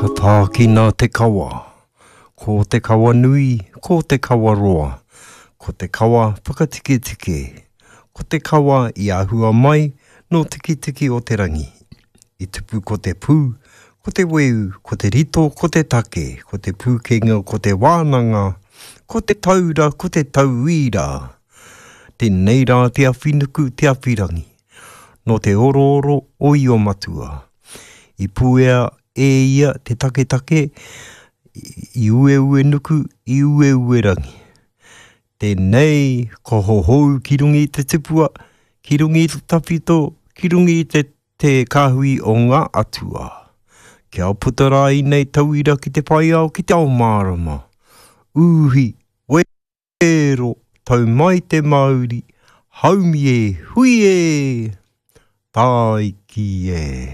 Ka tākina te kawa, ko te kawa nui, ko te kawa roa, ko te kawa whakatike-tike, ko te kawa I ahua mai no tiki-tiki o te rangi. I tupu ko te pū, ko te weu, ko te rito, ko te take, ko te pūkenga, ko te wānanga, ko te taura, ko te tauira. Tēnei rā te awhinuku, te awhirangi, no te oro o I o matua. I puea e ia te take, I ue nuku, I ue rangi. Tēnei, ko hohou ki rungi I te tipua, ki rungi I te tawhito, ki rungi I te kāhui o ngā atua. Kia putara I nei tauira ki te pai au ki te ao mārama. Uhi, wero, tau mai te mauri, haumi e, hui e, tai ki e.